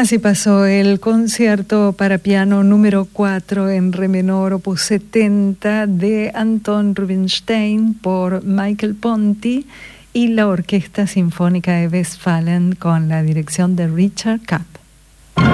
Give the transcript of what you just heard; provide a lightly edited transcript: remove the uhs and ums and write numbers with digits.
Así pasó el concierto para piano número 4 en re menor, opus 70 de Anton Rubinstein por Michael Ponti y la Orquesta Sinfónica de Westfalen con la dirección de Richard Kapp.